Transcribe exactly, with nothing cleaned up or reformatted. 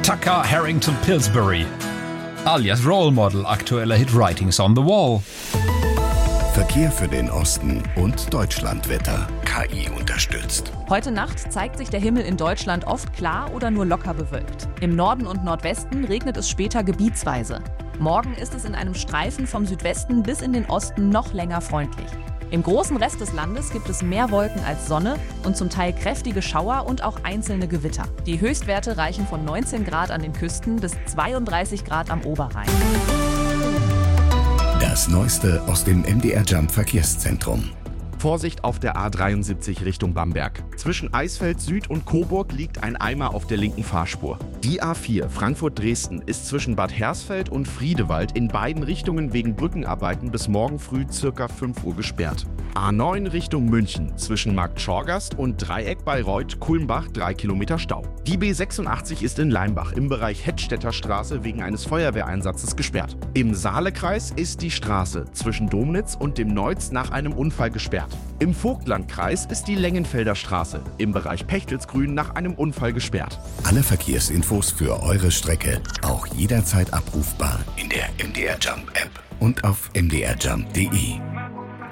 Tucker Harrington Pillsbury, alias Role Model aktueller Hit Writings on the Wall. Verkehr für den Osten und Deutschlandwetter. K I unterstützt. Heute Nacht zeigt sich der Himmel in Deutschland oft klar oder nur locker bewölkt. Im Norden und Nordwesten regnet es später gebietsweise. Morgen ist es in einem Streifen vom Südwesten bis in den Osten noch länger freundlich. Im großen Rest des Landes gibt es mehr Wolken als Sonne und zum Teil kräftige Schauer und auch einzelne Gewitter. Die Höchstwerte reichen von neunzehn Grad an den Küsten bis zweiunddreißig Grad am Oberrhein. Das Neueste aus dem M D R Jump Verkehrszentrum. Vorsicht auf der A dreiundsiebzig Richtung Bamberg. Zwischen Eisfeld Süd und Coburg liegt ein Eimer auf der linken Fahrspur. Die A vier Frankfurt-Dresden ist zwischen Bad Hersfeld und Friedewald in beiden Richtungen wegen Brückenarbeiten bis morgen früh ca. fünf Uhr gesperrt. A neun Richtung München zwischen Markt Schorgast und Dreieck Bayreuth-Kulmbach drei Kilometer Stau. Die B sechsundachtzig ist in Leimbach im Bereich Hettstädter Straße wegen eines Feuerwehreinsatzes gesperrt. Im Saalekreis ist die Straße zwischen Domnitz und dem Neuz nach einem Unfall gesperrt. Im Vogtlandkreis ist die Längenfelder Straße im Bereich Pechtelsgrün nach einem Unfall gesperrt. Alle Verkehrsinfos für eure Strecke auch jederzeit abrufbar in der M D R Jump App und auf m d r jump punkt d e.